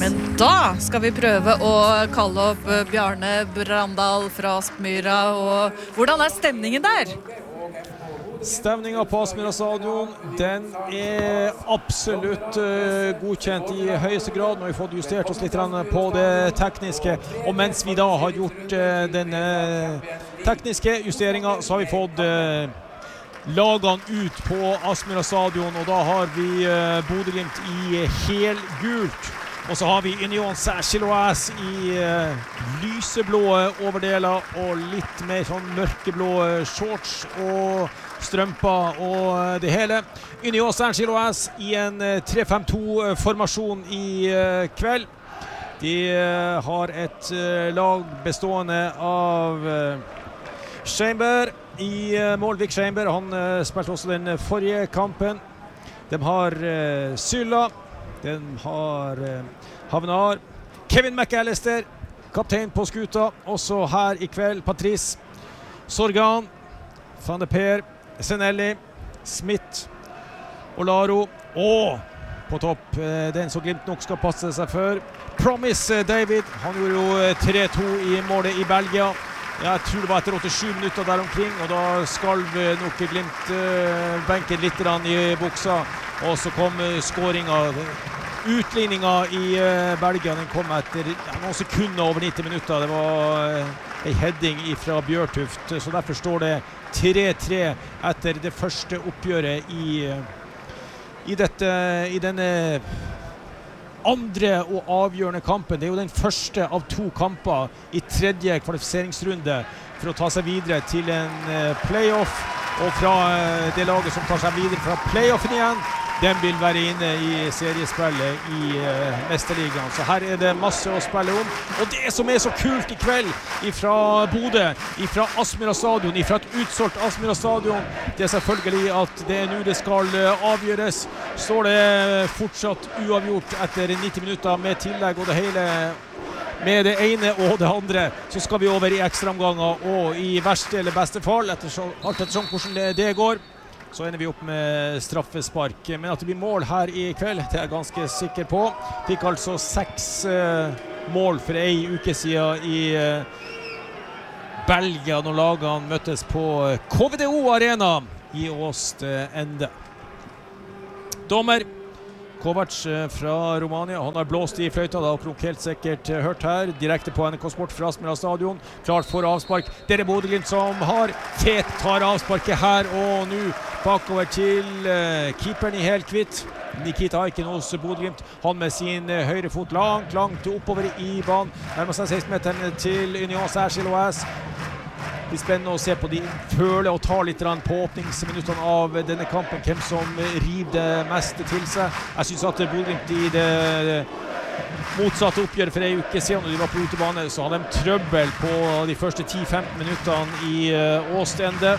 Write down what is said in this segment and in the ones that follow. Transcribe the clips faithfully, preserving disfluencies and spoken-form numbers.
Men da skal vi prøve å kalle opp Bjarne Brandal fra Aspmyra. Og hvordan er stemningen der? Stemningen på Aspmyra stadion, den er absolutt uh, godkjent i høyeste grad. Nå har vi fått justert oss litt på det tekniske, og mens vi da har gjort uh, denne tekniske justeringen, så har vi fått uh, lagene ut på Aspmyra stadion, og da har vi uh, Bodø-Glimt i helgult. Og så har vi Union Saint-Gilloise i uh, lyseblå overdeler og litt mer sånn mørkeblå shorts og strømper og det hele. Union Saint-Gilloise i en tre fem to-formasjon i uh, kveld. De uh, har et uh, lag bestående av uh, Chamber i uh, Målvik Chamber. Han uh, spilte også den forrige kampen. De har uh, Sylla. De har uh, Havnar. Kevin McAllister, kaptein på skuta. Også her i kveld, Patrice Sorgan, Van de Per, Senelli, Smith, Olaro. Og på topp, uh, den som Glimt nok skal passe seg for, Promise uh, David. Han gjorde jo tre to i målet i Belgia. Jeg tror det var etter åttisju minutter der omkring, og da skalv nok Glimt uh, benken litt i buksa, og så kom uh, skåringen. Utligningen i uh, Belgia, den kom etter ja, noen sekunder over nitti minutter. Det var uh, en heading fra Bjørtuft, så derfor står det tre tre etter det første oppgjøret i, uh, i, dette, i denne andre og avgjørende kampen. Det er jo den første av to kamper i tredje kvalifiseringsrunde for å ta seg videre til en uh, playoff, og fra uh, det laget som tar seg videre fra playoffen igjen, den vil være inne i seriespillet i uh, Mesterligaen. Så her er det masse å spille om. Og det som er så kult i kveld fra Bodø, fra Aspmyra stadion, fra et utsolgt Aspmyra stadion, det er selvfølgelig at det er nå det skal uh, avgjøres. Står det fortsatt uavgjort etter nitti minutter med tillegg og det hele, med det ene og det andre, så skal vi over i ekstraomganger, og i verste eller beste fall, etter så, alt etter sånn hvordan det, det går, så ender vi opp med straffespark. Men at det blir mål her i kveld, det er jeg ganske sikker på. Fikk altså seks uh, mål for en uke siden i uh, Belgia, når lagene møttes på K V D O Arena i Åstende. Dommer Kovac fra Romania, han har blåst i fløyta, da har dere helt sikkert hørt her, direkte på N K Sport fra Aspmyra stadion, klart for avspark. Det er Bodø-Glimt som har fet tar avsparket her, og nå bakover til uh, keeperen i helkvitt, Nikita Aiken hos Bodø-Glimt. Han med sin uh, høyre fot langt, langt oppover i banen, nærmest seg seksten meteren til Union Saint-Gilloise. Det blir spennende å se på de føler og tar litt på åpningsminuttene av denne kampen, hvem som river det meste til seg. Jeg synes at Bodø-Glimt i det motsatte oppgjøret for en uke siden, når de var på utebane, så hadde de trøbbel på de første ti til femten minuttene i uh, Åstende.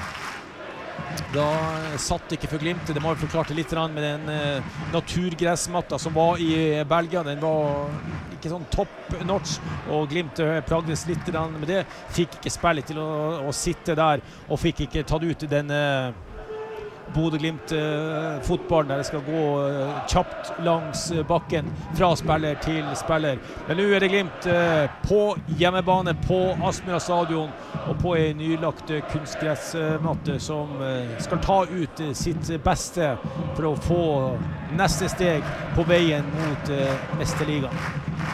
Da satt ikke for Glimt. Det må jeg forklare litt med den uh, naturgressmatta som var i Belgia. Den var ikke sånn top notch, og Glimt uh, plagdes litt med det. Fikk ikke spillet til å, å sitte der, og fikk ikke tatt ut den uh, Bodø-Glimt uh, fotballen der det skal gå uh, kjapt langs uh, bakken fra spiller til spiller. Men nå er det Glimt uh, på hjemmebane på Aspmyra stadion og på en nylagt uh, kunstgressmatte som uh, skal ta ut uh, sitt beste for å få neste steg på veien mot uh, Mesterligaen.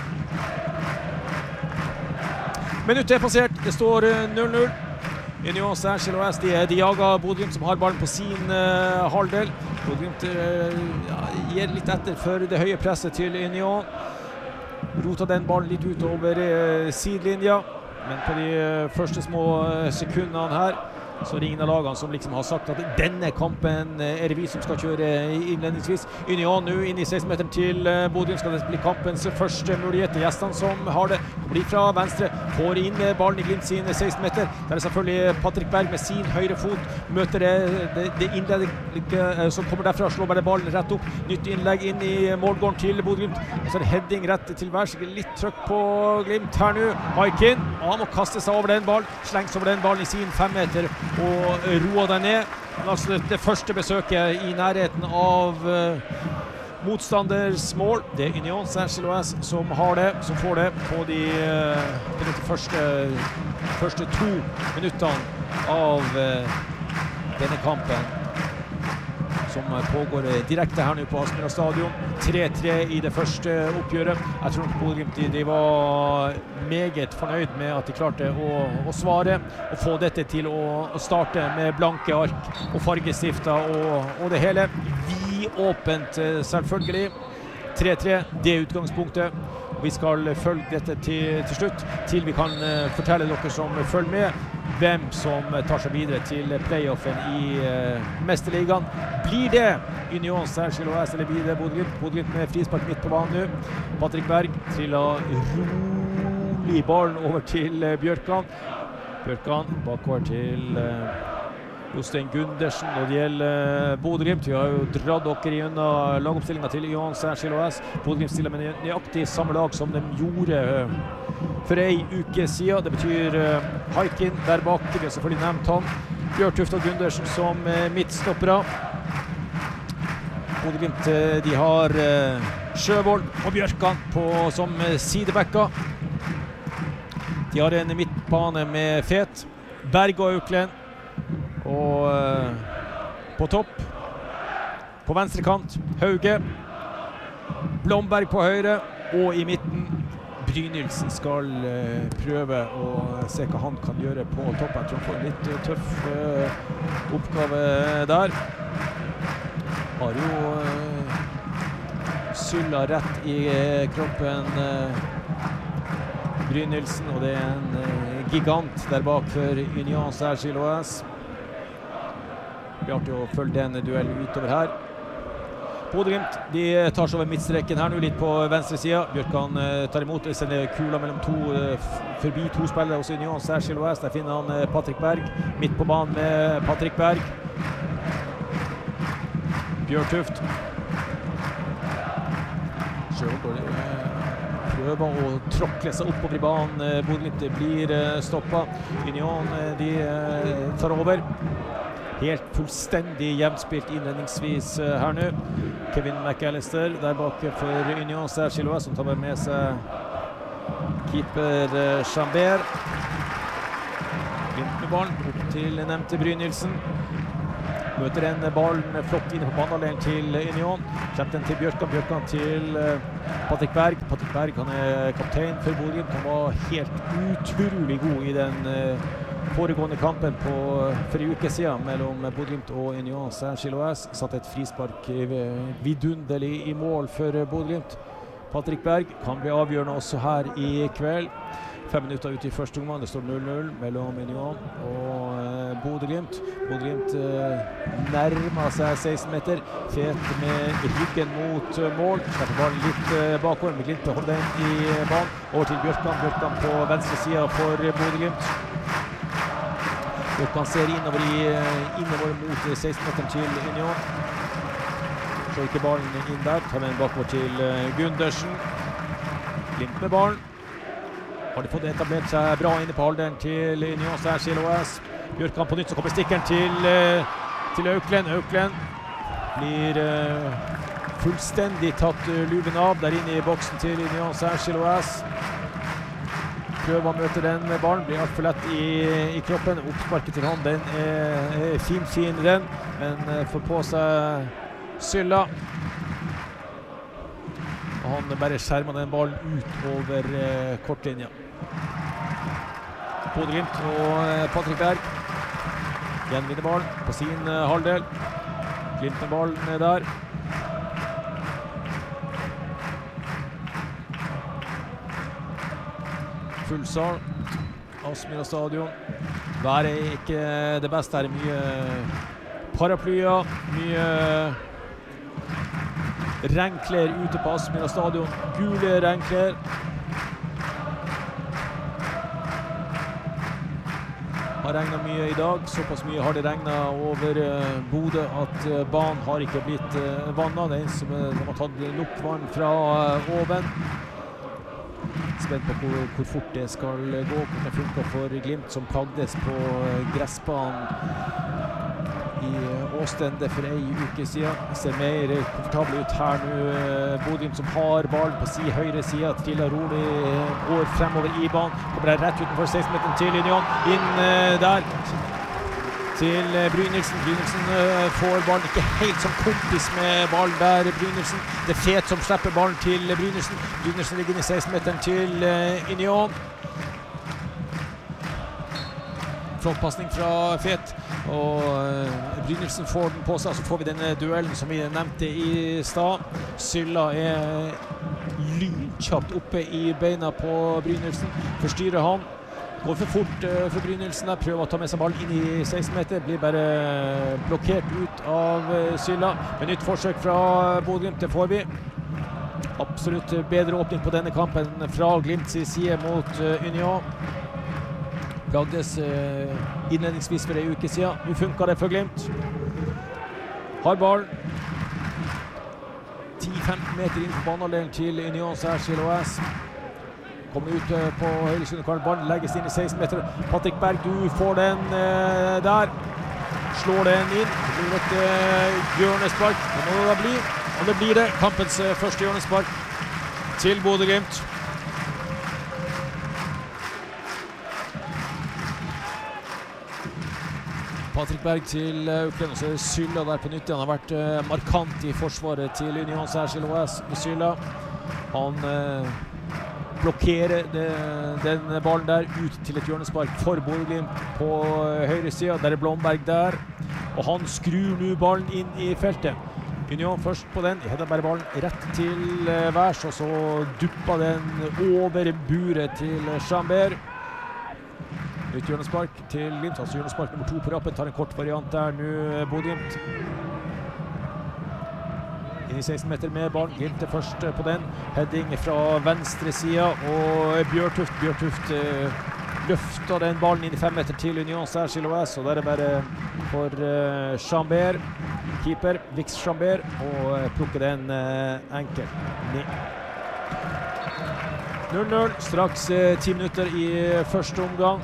Minuttet er passert, det står uh, null null. Union Saint-Gilloise, de, de jager Bodø-Glimt som har ballen på sin uh, halvdel. Bodø-Glimt uh, ja, gir litt etter for det høye presset til Union. Rota den ballen litt ut over uh, sidelinja, men på de uh, første små uh, sekundene her, så er det ingen av lagene som liksom har sagt at denne kampen uh, er det vi som skal kjøre innledningsvis. Union nå inn i seksten meteren til uh, Bodø-Glimt, skal det bli kampens første mulighet. Gjestene som har det, blir fra venstre, får inn ballen i Glimt sin seksten meter. Der er selvfølgelig Patrick Berg med sin høyre fot, møter det, det, det innlegget som kommer derfra, slår bare ballen rett opp. Nytt innlegg inn i målgården til Bodø-Glimt. Så er det heading rett til værs, litt trøkk på Glimt her nå. Aiken, han må kaste seg over den ballen, slengs over den ballen i sin fem meter og roer den ned. Altså det første besøket i nærheten av motstanders mål. Det er Union Saint-Gilloise som har det, som får det på de, på de første, første to minuttene av denne kampen, som pågår direkte her nå på Aspmyra stadion. tre tre i det første oppgjøret. Jeg tror Bodø-Glimt de, de var meget fornøyd med at de klarte å, å svare og få dette til å, å starte med blanke ark og fargestifter og, og det hele. Vi åpent selvfølgelig. tre tre, det er utgangspunktet. Vi skal følge dette til, til slutt, til vi kan uh, fortelle dere som følger med, hvem som tar seg videre til playoffen i uh, Mesterligaen. Blir det Union Saint-Gilloise eller blir det Bodø-Glimt? Bodø-Glimt med frispark midt på banen nå. Patrick Berg triller rolig ballen over til uh, Bjørkan. Bjørkan bakover til uh, Jostein Gundersen, og det gjelder Bodø-Glimt. Vi har jo dratt dere i unna lagoppstillingen til Union Saint-Gilloise. Bodø-Glimt stiller med nøyaktig samme lag som de gjorde for ei uke siden. Det betyr Haikin der bak. Vi har selvfølgelig nevnt han. Bjørtuft og Gundersen som midtstoppere. Bodø-Glimt de har Sjøvold og Bjørkan på, som sidebacker. De har en midtbane med Fet, Berg og Auklend. Og uh, på topp på venstre kant Hauge, Blomberg på høyre, og i midten Brynildsen skal uh, prøve å se hva han kan gjøre på topp. Jeg tror han får en litt uh, tøff uh, oppgave der. Har jo uh, Sylla rett i uh, kroppen uh, Brynildsen, og det er en uh, gigant der bak for Union Saint-Gilloise. Vi har til å følge den duellen utover her. Bodø-Glimt, de tar seg over midtstreken her nå, litt på venstre siden. Bjørkan uh, tar imot, sender kula mellom to, uh, forbi to spillere hos Union Saint-Gilloise. Der finner han uh, Patrick Berg, midt på banen med Patrick Berg. Bjørtuft. Sjøvold uh, prøver å tråkle seg oppover i banen. Uh, Bodø-Glimt blir uh, stoppet. Union uh, de uh, tar over. Helt fullstendig jevnspilt innledningsvis uh, her nå. Kevin McAllister der bak for Union Saint-Gilloise, som tar med seg keeper uh, Chambert. Glimt med ballen opp til nevnte Brynildsen. Møter en ballen flott inne på banehalvdelen til Union. Kjemper den til Bjørkan, Bjørkan til uh, Patrick Berg. Patrick Berg, han er kaptein for Bodø-Glimt. Han var helt utrolig god i den uh, foregående kampen på forrige uke siden mellom Bodø-Glimt og Union Saint-Gilloise. Satt et frispark vidunderlig i mål for Bodø-Glimt. Patrick Berg kan bli avgjørende også her i kveld. Fem minutter ute i første omgang. Det står null null mellom Union og uh, Bodø-Glimt. Bodø-Glimt uh, nærmer seg seksten meter. Fet med ryggen mot uh, mål. Slipper ballen litt uh, bakover, men Glimt holder den i banen. Over til Bjørkan. Bjørkan på venstre siden for Bodø-Glimt. Bjørkan ser innover, i, innover mot seksten meter til Union. Så ikke ballen inn der. Tar med den bakover til uh, Gundersen. Glimt med ballen. Har de fått etablert seg bra inne på halvdelen til Union Saint-Gilloise. Bjørkan på nytt, så kommer stikkeren til, uh, til Auklend. Auklend blir uh, fullstendig tatt uh, luven av der inne i boksen til Union Saint-Gilloise. Prøver å møte den ballen, blir alt for lett i, i kroppen. Oppsparket til han, den er, er fin, fin den, men uh, får på seg Sylla. Og han bare skjermer den ballen ut over uh, kortlinja. Bodø-Glimt og uh, Patrick Berg gjenvinner ballen på sin uh, halvdel. Glimt med ballen der. Fullsal, Aspmyra stadion. Været er ikke det beste her. Mye paraplyer, mye regnklær ute på Aspmyra stadion. Gule regnklær. Har regnet mye i dag. Såpass mye har det regnet over uh, Bodø at uh, banen har ikke blitt uh, vannet. Det er en som uh, har tatt nok vann fra uh, oven. Spent på hvor, hvor fort det skal gå. Hvordan det funker for Glimt som plagdes på uh, gressbanen i uh, blåste det for en uke siden. Ser mer komfortabel ut her nå. Bodø som har ballen på si høyre side, triller rolig, går fremover i banen, kommer rett utenfor seksten meteren til Union, inn der til Brynildsen. Brynildsen får ballen, ikke helt som kompis med ballen der, Brynildsen. Det er Fet som slipper ballen til Brynildsen. Brynildsen ligger inn i seksten meteren til Union. Frontpassning fra Fet, og uh, Brynildsen får den på seg, så får vi denne duellen som vi nevnte i stad. Sylla er lynkjapt oppe i beina på Brynildsen, forstyrrer han. Går for fort uh, for Brynildsen der, prøver å ta med seg ballen inn i seksten meter, blir bare blokkert ut av uh, Sylla. Men nytt forsøk fra Bodø Glimt, det får vi. Absolutt bedre åpning på denne kampen fra Glimts side mot uh, Union. Lagdes uh, innledningsvis for en uke siden. Nå funker det for Glimt. Har ballen. ti til femten meter inn på banehalvdelen til Union Saint-Gilloise. Kommer ut uh, på høyre siden. Ballen legges inn i seksten meter. Patrick Berg, du får den uh, der. Slår den inn. Det blir et uh, hjørnespark. Det må det bli. Og det blir det. Kampens uh, første hjørnespark til Bodø Glimt. Patrick Berg til Auklend, og så er Sylla der på nytt. Han har vært uh, markant i forsvaret til Union Saint-Gilloise. Sylla, han uh, blokkerer det, den ballen der ut til et hjørnespark for Bodø Glimt på uh, høyre siden. Der er Blomberg der, og han skrur nå ballen inn i feltet. Union først på den, hedder bare ballen rett til uh, værs, og så dupper den over buret til uh, Chambert. Nytt hjørnespark til Glimt, altså hjørnespark nummer to på rappen, tar en kort variant der nå Bodø Glimt. Inn i seksten meter med ballen, Glimt er først på den, heading fra venstre side, og Bjørtuft, Bjørtuft eh, løfter den ballen inn i fem meter til Union Saint-Gilloise, og der er bare for eh, Chambert, keeper, Vix Chambert, og eh, plukker den eh, enkelt ned. null null, straks eh, ti minutter i første omgang.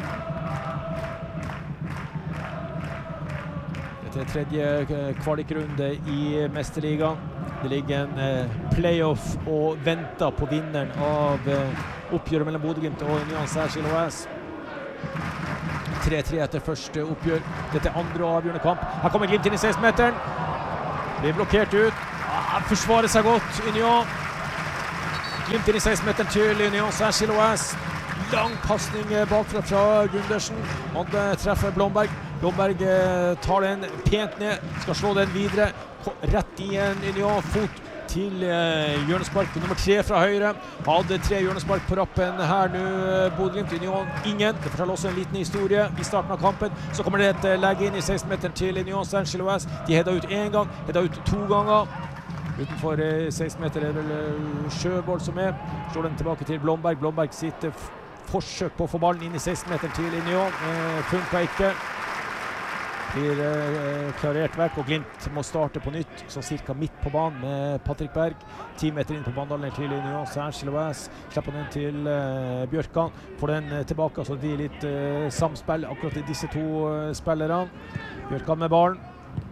Dette er tredje kvalikrunde i Mesterligaen. Det ligger en eh, playoff og venter på vinneren av eh, oppgjøret mellom Bodø Glimt og Union Saint-Gilloise. tre tre etter første oppgjør. Dette er andre og avgjørende kamp. Her kommer Glimt inn i seksten meteren. Blir blokkert ut. Ah, forsvarer seg godt, Union. Glimt inn i seksten meteren til Union Saint-Gilloise. Lang passning bakfra fra Gundersen. Han treffer Blomberg. Blomberg tar den pent ned, skal slå den videre. Rett i en Union, fot til eh, hjørnespark nummer tre fra høyre. Hadde tre hjørnespark på rappen her nå, Bodø Glimt. Union ingen. Det forteller også en liten historie i starten av kampen. Så kommer det et legge inn i seksten meter til Union Saint-Gilloise. De hedda ut en gang, hedda ut to ganger. Utenfor eh, seksten meter er vel uh, Sjøvold som er. Slår den tilbake til Blomberg. Blomberg sitter forsøk på å få ballen inn i seksten meter til Union. Eh, funka ikke. Blir eh, klarert vekk, og Glimt må starte på nytt, så cirka midt på banen med Patrick Berg. Ti meter inn på banehalvdelen til Union Saint-Gilloise. Slipper den til eh, Bjørkan. Får den eh, tilbake, så det blir litt eh, samspill akkurat i disse to eh, spillerne. Bjørkan med ballen.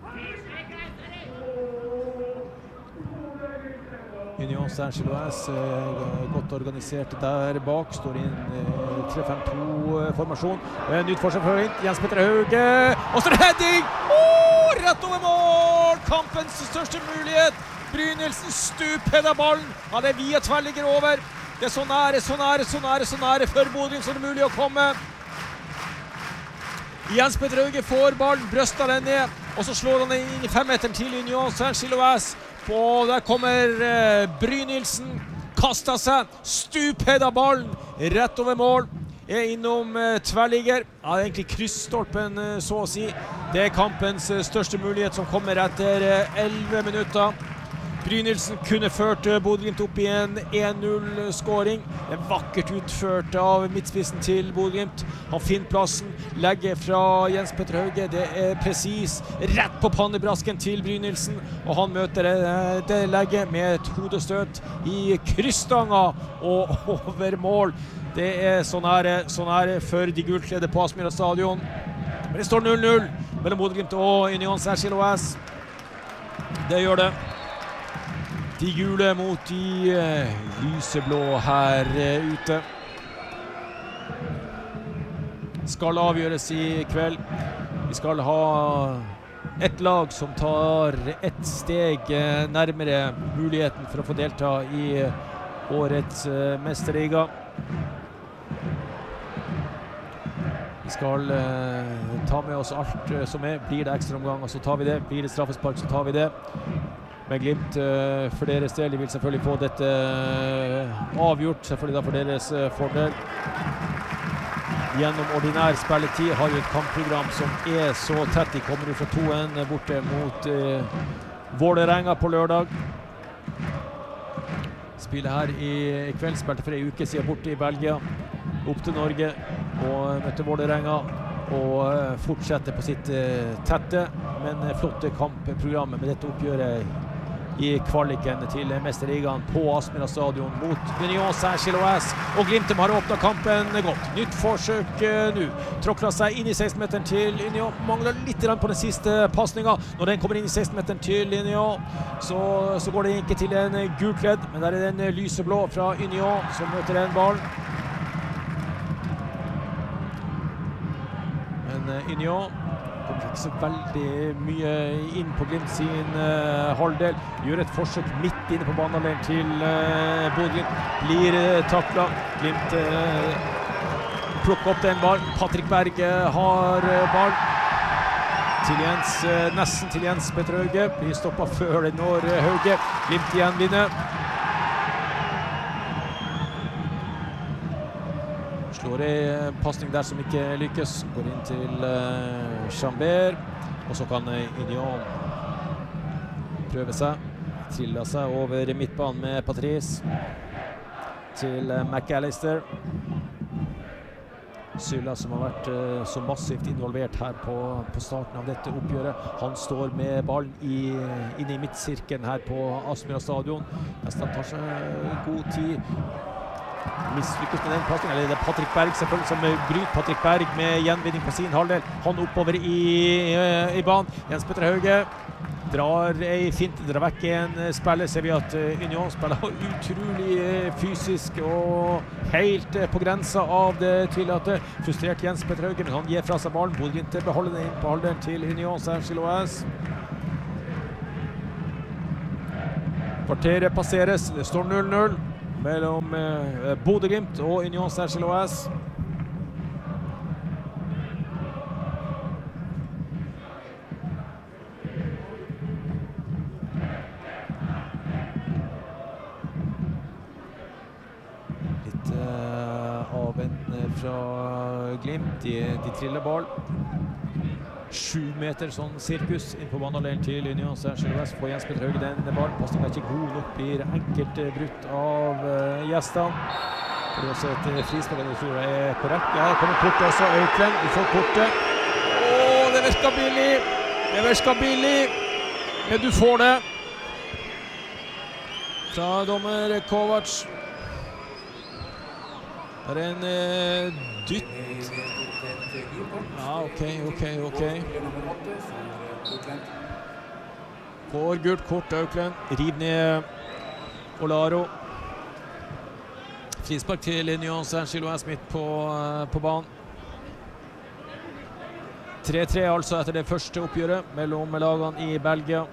Union Saint-Gilloise eh, godt organisert der bak, står inn eh, tre fem to-formasjon. Eh, nytt forsøk fra Jens Petter Hauge, og så er det heading! Oh, rett over mål! Kampens største mulighet! Brynildsen stupheder ballen. Ja, det er via tverrligger over. Det er så nære, så nære, så nære, så nære før Bodø Glimt så det er mulig å komme. Jens Petter Hauge får ballen, brøster den ned, og så slår han inn i femmeteren til Union Saint-Gilloise. Og der kommer eh, Brynildsen, kastet seg, stupheder ballen, rett over mål. Er innom eh, tverrligger. Ja, det er egentlig kryssstolpen, eh, så å si. Det er kampens eh, største mulighet som kommer etter elleve eh, minutter. Brynildsen kunne ført Bodø Glimt opp i en en null-skåring. Det er vakkert utført av midtspissen til Bodø Glimt. Han finner plassen, legger fra Jens Petter Hauge. Det er presis, rett på pannebrasken til Brynildsen. Og han møter det, det legget med et hodestøt i kryssstanga og over mål. Det er så nære, så nære for de gultkledde på Aspmyra stadion. Men det står null null mellom Bodø/Glimt og Union Saint-Gilloise. Det gjør det. De gule mot de uh, lyseblå her uh, ute. Skal avgjøres i kveld. Vi skal ha et lag som tar ett steg uh, nærmere muligheten for å få delta i uh, årets uh, mesterliga. Vi skal uh, ta med oss alt uh, som er. Blir det ekstra omgang, så tar vi det. Blir det straffespark, så tar vi det. Men Glimt uh, for deres del, de vil selvfølgelig få dette uh, avgjort, selvfølgelig da for deres uh, fordel. Gjennom ordinær spilletid har jo et kampprogram som er så tett. De kommer jo fra to en borte mot uh, Vålerenga på lørdag. Spillet her i, i kveld, spilte for en uke siden borte i Belgia, opp til Norge og møtte Vålerenga og uh, fortsetter på sitt uh, tette, men uh, flotte kampprogrammet med dette oppgjøret i kvaliken til mesterligaen på Aspmyra stadion mot Union Saint-Gilloise. Og Glimt har åpnet kampen godt. Nytt forsøk uh, nå. Tråkler seg inn i seksten-meteren til Union. Mangler litt på den siste passningen. Når den kommer inn i seksten-meteren til Union, så, så går det ikke til en gulkledd, men der er det en lyseblå fra Union som møter den ballen. Men uh, Union kommer ikke så veldig mye inn på Glimt sin uh, halvdel. Gjør et forsøk midt inne på banehalvdelen til uh, Bodø/Glimt. Blir uh, taklet. Glimt uh, plukker opp den ballen. Patrick Berg uh, har uh, ball. Til Jens, uh, nesten til Jens Petter Hauge. Blir stoppet før det når uh, Hauge. Glimt igjen vinner. Slår en passning der som ikke lykkes. Går inn til uh, Chambert. Og så kan uh, Union prøve seg. Triller seg over midtbanen med Patrice. Til uh, McAllister. Sylla som har vært uh, så massivt involvert her på, på starten av dette oppgjøret. Han står med ballen i, inne i midtsirkelen her på Aspmyra stadion. Nesten tar seg god tid. Mislykkes med den passningen, eller det er Patrick Berg selvfølgelig som bryter. Patrick Berg med gjenvinning på sin halvdel. Han oppover i, i banen. Jens Petter Hauge drar ei fint, drar vekk en spiller. Ser vi at Union spiller utrolig fysisk og helt på grensa av det tillatte. Frustrert Jens Petter Hauge, men han gir fra seg ballen. Bodø/Glimt beholder den inn på halvdelen til Union Saint-Gilloise. Kvarteret passeres, det står null null. Mellom eh, Bodø/Glimt og Union Saint-Gilloise. Litt eh, avventende fra Glimt. De, de triller ball. Sju meter sånn sirkus inn på banehalvdelen til Union Saint-Gilloise. Får Jens Petter Hauge den ballen. Passningen er ikke god nok, blir enkelt brutt av uh, gjestene. Det er også et uh, frispark, jeg tror det er korrekt. Ja, det kommer kort også, Auckland. Vi får kortet. Åh, det virker billig! Det virker billig! Men du får det. Fra dommer Kovac. Det er en uh, dytt. Ja, ok, ok, ok. Får gult kort, Auckland. Riv ned Olaro. Frispark til Union Saint-Gilloise midt på, uh, på banen. tre tre altså etter det første oppgjøret mellom lagene i Belgia.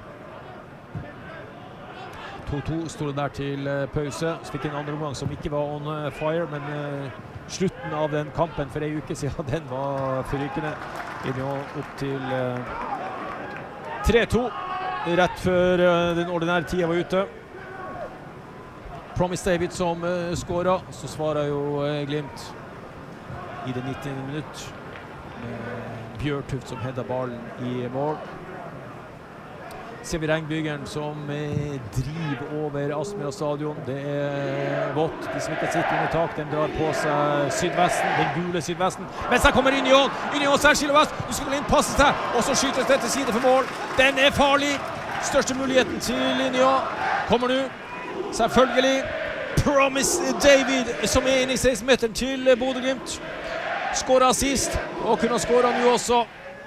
to to stod det der til uh, pause. Så fikk en andre omgang som ikke var on uh, fire, men uh, slutten av den kampen for en uke siden, den var forrykende. Union opp til uh, tre to, rett før uh, den ordinære tiden var ute. Promise David som uh, skåret, så svarer jo uh, Glimt i det nittiende minutt. Med Bjørtuft som hedder ballen i mål. Ser vi regnbyggeren som eh, driver over Aspmyra stadion. Det er vått. De som ikke sitter under tak, de drar på seg sydvesten, den gule sydvesten. Mens her kommer Union. Union Saint-Gilloise. Du skal inn, passe seg, og så skytes det til side for mål. Den er farlig. Største muligheten til Union kommer nå. Selvfølgelig Promise David som er inne i seksten meteren til Bodø/Glimt. Skåret sist, og kunne skåret nå også.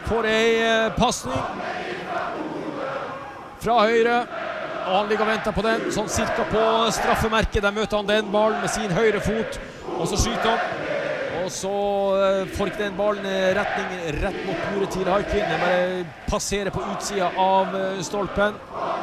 får en passning fra høyre, og han ligger og venter på den, sånn cirka på straffemerket. Der møter han den ballen med sin høyre fot, og så skyter han. Og så får ikke den ballen retning rett mot buret til Haikin. Den bare passerer på utsida av stolpen.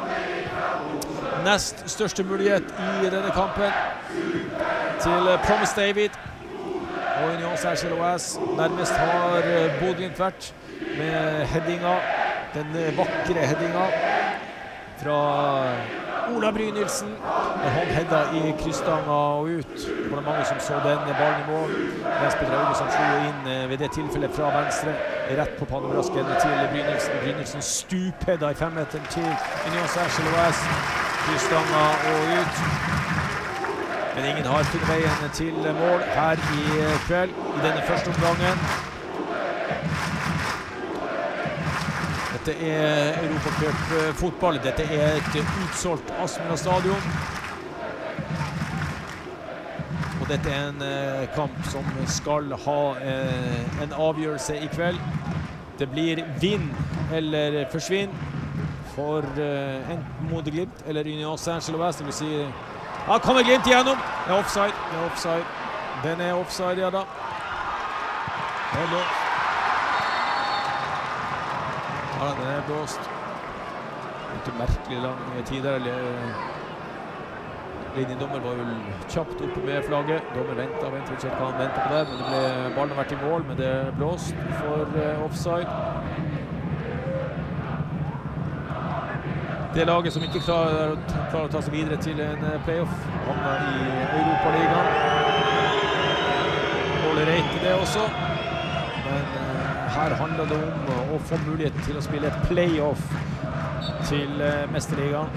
Nest største mulighet i denne kampen til Promise David. Og Union Saint-Gilloise nærmest har Bodø/Glimt vært med headinga, den vakre headinga fra Ola Brynildsen. Han hedda i krysstanga og ut. Det var mange som så den ballen i mål. Jesper Drauge som slo inn ved det tilfellet fra venstre, rett på pannebrasken til Brynildsen. Brynildsen stuphedda i femmeteren til Union Saint-Gilloise. Krysstanga og ut. Men ingen har funnet veien til mål her i kveld, i denne første omgangen. Dette er Europacup-fotball. Dette er et utsolgt Aspmyra stadion. Og dette er en kamp som skal ha en avgjørelse i kveld. Det blir vinn eller forsvinn for enten Bodø/Glimt eller Union Saint-Gilloise. Det vil si, ja, kommer Glimt igjennom. Det er offside, det er offside. Den er offside, ja da. Det er blåst. Ja, den er blåst. Litt merkelig lang tid der. Linjedommer var jo kjapt oppe med flagget. Dommer ventet, ventet ikke hva han ventet på det, men det ble, ballen har vært i mål, men det er blåst for offside. Det laget som ikke klarer, klarer å ta seg videre til en playoff, havner i Europaligaen. Ålreit det også. Men uh, her handler det om å få mulighet til å spille et playoff til uh, Mesterligaen.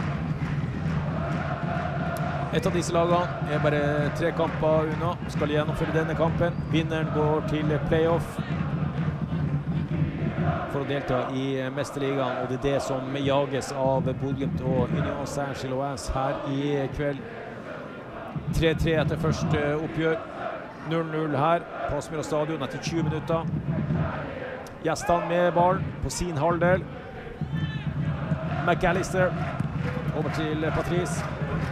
Et av disse lagene er bare tre kamper unna, skal gjennomføre denne kampen. Vinneren går til playoff for å delta i Mesterligaen, og det er det som jages av Bodø/Glimt og Union Saint-Gilloise her i kveld. tre tre etter første oppgjør. null null her på Aspmyra stadion etter tjue minutter. Gjestene med ballen på sin halvdel. McAllister over til Patrice.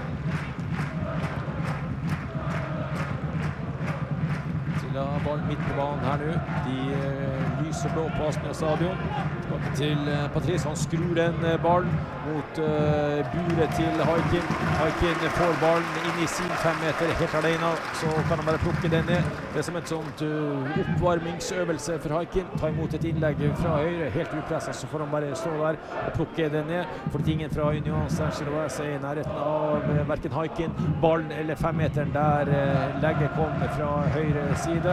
Til ballen midt på banen her nå. De uh, lyser blå på Aspmyra stadion. Tilbake til uh, Patrice. Han skrur den uh, ballen mot uh, buret til Haikin. Haikin får ballen inn i sin fem meter helt alene, så kan han bare plukke den ned. Det er som et sånt uh, oppvarmingsøvelse for Haikin. Ta imot et innlegg fra høyre, helt upresset, så får han bare stå der og plukke den ned. Fordi ingen fra Union Saint-Gilloise er i nærheten av uh, hverken Haikin, ballen eller femmeteren der uh, legget kom fra høyre side.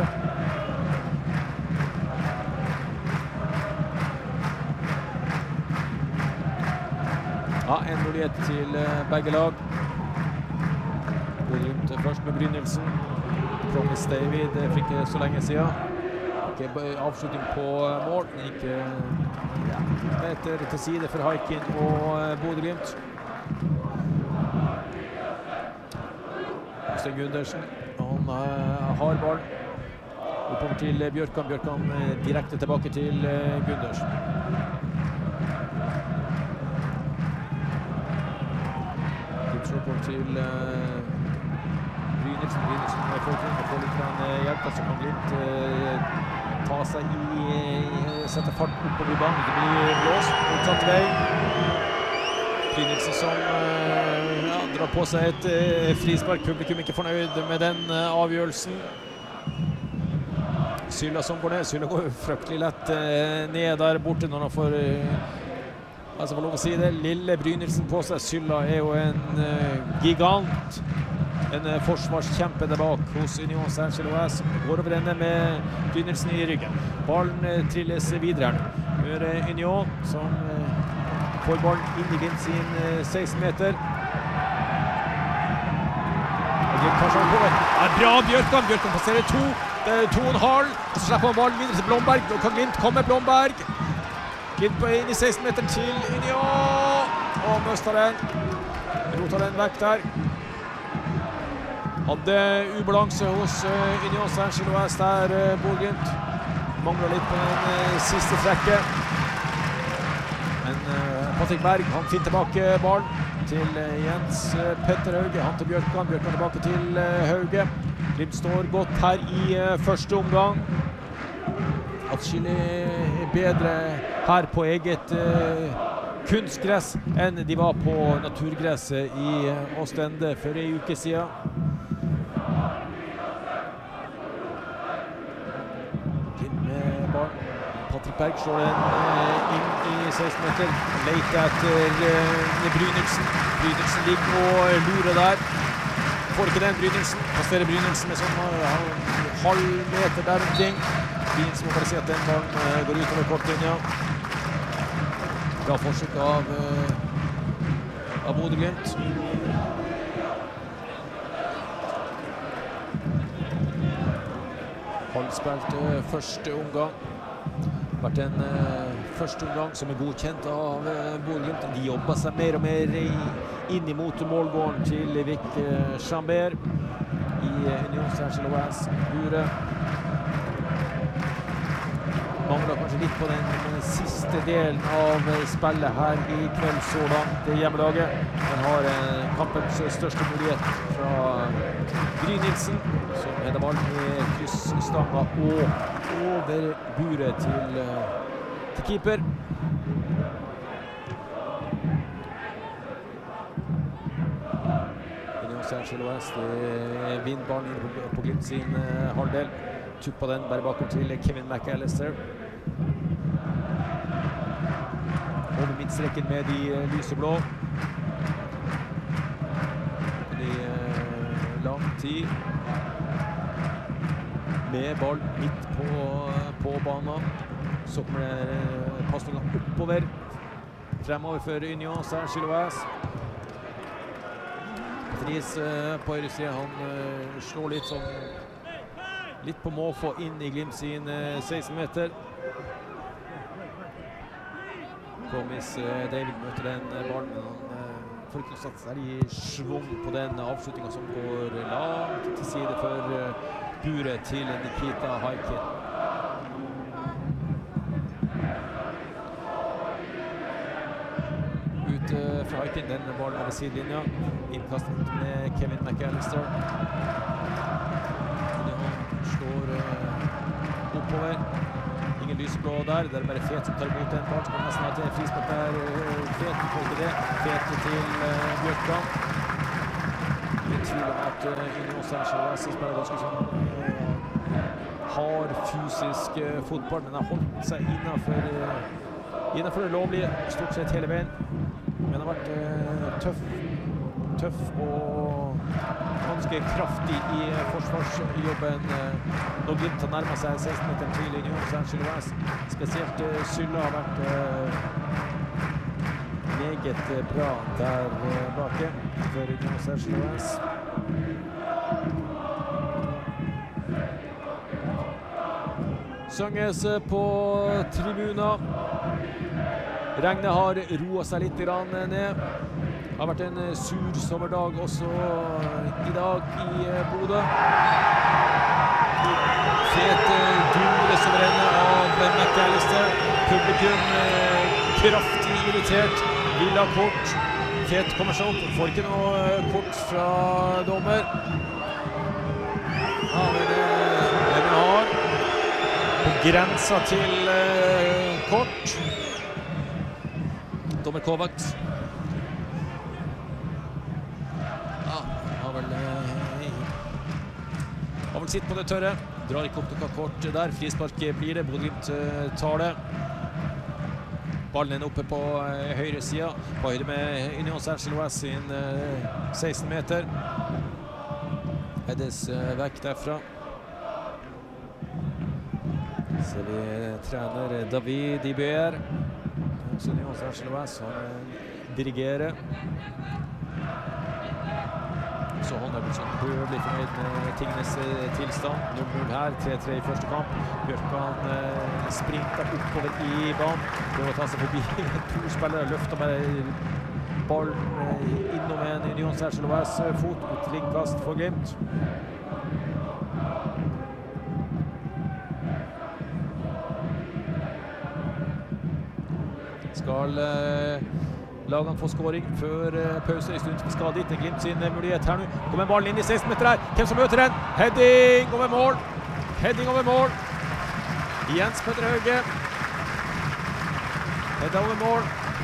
Ja, en mulighet til begge lag. Bodø/Glimt først med Brynildsen. Promise David for ikke så lenge siden. Ikke avslutning på mål, men ikke ja, meter til side for Haikin og Bodø/Glimt. Øystein Gundersen, han har ball. Oppover til Bjørkan. Bjørkan direkte tilbake til Gundersen. Oppover til uh, Brynildsen. Brynildsen får får litt hjelp, så kan Glimt uh, ta seg i, uh, sette fart oppover i banen. Det blir blåst, motsatt vei. Brynildsen som uh, ja, drar på seg et uh, frispark. Publikum ikke fornøyd med den uh, avgjørelsen. Sylla som går ned. Sylla går fryktelig lett uh, ned der borte når han får uh, altså får lov å si det, lille Brynildsen på seg. Sylla er jo en uh, gigant, en uh, forsvarskjempe der bak hos Union Saint-Gilloise. Går over denne med Brynildsen i ryggen. Ballen uh, trilles videre her. Nå er det Union som uh, får ballen inn i Glimt sin uh, seksten meter. Og Glimt tar seg på det. Ja, bra Bjørkan. Bjørkan passerer to. Det er to og en halv. Og så slipper han ballen videre til Blomberg. Nå kan Glimt komme Blomberg. Glimt på inn i seksten meter til Union, og møster den. Roter den vekk der. Hadde ubalanse hos uh, Union Saint-Gilloise der, uh, Bodø/Glimt. mangler litt på den uh, siste trekket. Men uh, Patrick Berg, han finner tilbake ballen til uh, Jens uh, Petter Hauge. Han til Bjørkan, Bjørkan tilbake til uh, Hauge. Glimt står godt her i uh, første omgang. Atskillig bedre her på eget uh, kunstgress enn de var på naturgresset i uh, Ostende for en uke siden. Patrick Berg slår den uh, inn i seksten meter. Leter etter uh, Brynildsen. Brynildsen ligger og lurer der. Får ikke den Brynildsen. Passerer Brynildsen med sånn uh, halv meter der omkring. Brynildsen må bare si at den ballen uh, går utover kortlinja. Bra forsøk av, uh, av Bodø-Glimt. Halvspilt uh, første omgang. Vært en uh, første omgang som er godkjent av uh, Bodø-Glimt. De jobber seg mer og mer i, inn imot målgården til Vik uh, Chambert i uh, Union Saint-Gilloise. Bure mangler kanskje litt på den, den siste delen av uh, spillet her i kveld så langt. Hjemmelaget. Den har uh, kampens største mulighet fra Brynildsen, som heter ballen i kryssstanga og over buret til, uh, til keeper. Union Saint-Gilloise vinner ballen inn på, på Glimt sin uh, halvdel. Tuppa den bare bakom til Kevin McAllister. Over midtstreken med de uh, lyseblå. De uh, lang tid. Med ball midt på, på banen. Så kommer det passningen oppover. Fremover for Union Saint-Gilloise. Fries uh, på høyre side, han uh, slår litt sånn litt på måfå inn i Glimt sin uh, seksten meter. Promis uh, David møter den uh, ballen, men han uh, får ikke noe satt særlig svung på den avslutningen som går langt til side for uh, buret til Nikita Haikin. Ut uh, fra Haikin, den ballen er ved sidelinja. Innkastet med Kevin McAllister. Han slår uh, oppover. Ingen lyseblå der. Det er bare Fet som tar imot den ballen. Som nesten har til frispark der. Uh, Fet får ikke det. Fet til uh, Bjørkan. Ingen tvil om at uh, Union Saint-Gilloise spiller ganske sånn hard fysisk uh, fotball, men har holdt seg innenfor, uh, innenfor det lovlige stort sett hele veien. Men har vært uh, tøff, tøff og ganske kraftig i uh, forsvarsjobben uh, når Glimt har nærmet seg seksten meter til Union Saint-Gilloise. Spesielt uh, Sylla har vært uh, meget uh, bra der uh, bake for Union Saint-Gilloise. Sønges på tribuner. Regnet har roet seg litt ned. Det har vært en sur sommerdag også i dag i Bodø. Fet dundre som renner av McAllister. Publikum kraftig irritert. Vil ha kort. Fet kommer seg opp. Får ikke noe kort fra dommer. Ja, men det har på grensa til uh, kort. Dommer Kovacs. Ja, har vel uh, har vel sitt på det tørre. Drar ikke opp noe kort der. Frispark blir det. Bodø-Glimt uh, tar det. Ballen er oppe på uh, høyre sida. På høyde med Union Saint-Gilloise sin uh, seksten meter. Hedes uh, vekk derfra. Så vi trener David Iber. Så Union Saint-Gilloise han dirigerer. Så Håndhøvelsen bør bli fornøyd med tingenes tilstand. null null her, tre tre i første kamp. Bjørkan eh, sprinter oppover i banen. Prøver å ta seg forbi to spillere. Løfter med ballen eh, innom en Union Saint-Gilloise fot. Utringkast for Glimt. skal eh, lagene få scoring før eh, pause i stund. Vi skal dit, en Glimt sin mulighet her nå. Kommer ballen inn i seksten meter her. Hvem som møter den? Heading over mål. Heading over mål. Jens Petter Hauge. Heading over mål.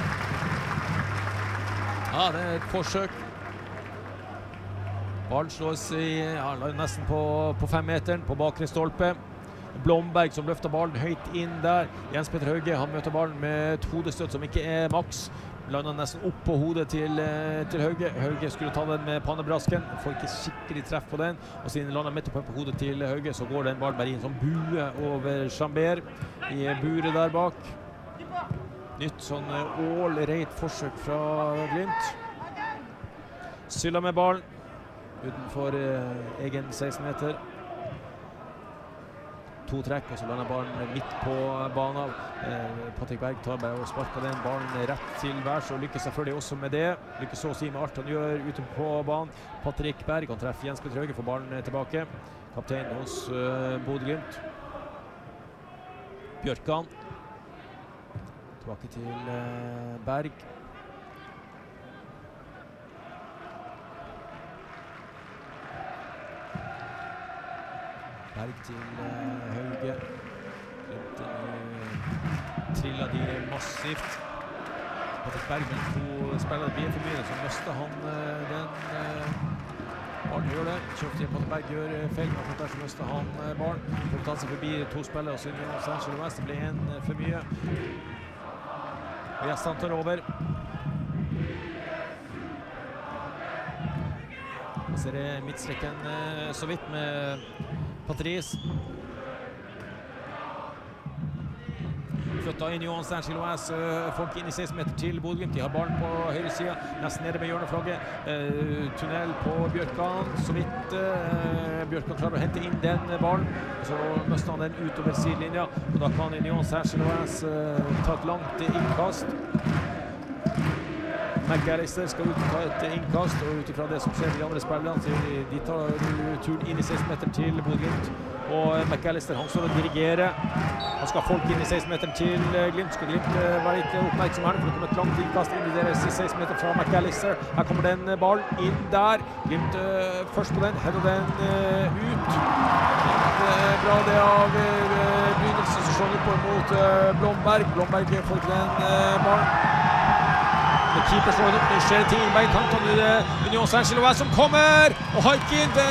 Ja, det er et forsøk. Ballen slås i, ja, nesten på, på fem meteren, på bakre stolpe. Blomberg som løfter ballen høyt inn der. Jens Petter Hauge, han møter ballen med et hodestøtt som ikke er maks. Lander nesten opp på hodet til, til Hauge. Hauge skulle ta den med pannebrasken. Får ikke skikkelig treff på den. Og siden lander midt oppe på hodet til Hauge, så går den ballen bare inn som bue over Chambert i buret der bak. Nytt sånn all-rate forsøk fra Glimt. Sylla med ballen utenfor eh, egen seksten meter. To trekk, og så lander ballen midt på banen. Eh, Patrick Berg tar bare og sparker den ballen rett til værs, og lykkes selvfølgelig også med det. Lykkes så å si med alt han gjør ute på banen. Patrick Berg kan treffe Jens Petter Hauge, får ballen tilbake. Kaptein hos uh, Bodø Glimt. Bjørkan. Tilbake til uh, Berg. Berg til uh, Hauge. Glimt uh, triller de massivt. Patrick Berg med to spillere blir for mye, så møster han uh, den. Uh, Barn gjør det. Kjøpt til Patrick Berg gjør uh, feil, men der så møster han uh, Barn. For å ta seg forbi to spillere, og så Union Saint-Gilloise. Det ble en uh, for mye. Og Gjestan tar over. Jeg ser det midtstrekken uh, så vidt med Patrice. Flytta inn Union Saint-Gilloise, folk inn i seksten meter til Bodø Glimt. De har ballen på høyre siden, nesten nede med hjørneflagget. Uh, tunnel på Bjørkan, så vidt uh, Bjørkan klarer å hente inn den ballen. Så møster han den utover sidelinja, og da kan Union Saint-Gilloise uh, ta et langt innkast. McAllister skal ut og ta et innkast, og ut ifra det som skjer med de andre spillerne, så de tar turen inn i seksten meter til Bodø Glimt. Og McAllister, han står og dirigerer. Han skal ha folk inn i seksten meter til Glimt. Skal Glimt være litt oppmerksom her, for det kommer et langt innkast inn i deres seksten meter fra McAllister. Her kommer den ballen inn der. Glimt uh, først på den, header den uh, ut. Litt uh, bra det av uh, begynnelse, så slår vi på mot uh, Blomberg. Blomberg får ikke den uh, ballen. Keeper slår den opp, det skjer til Bergkant, og Union Saint-Gilloise som kommer, og Haikin,